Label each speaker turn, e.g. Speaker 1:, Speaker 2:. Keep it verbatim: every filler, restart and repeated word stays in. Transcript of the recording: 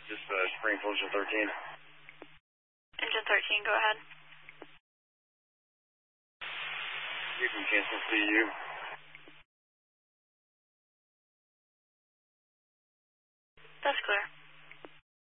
Speaker 1: Just uh, Springfield, engine thirteen.
Speaker 2: Engine thirteen, go ahead.
Speaker 1: You can cancel C U.
Speaker 2: That's clear.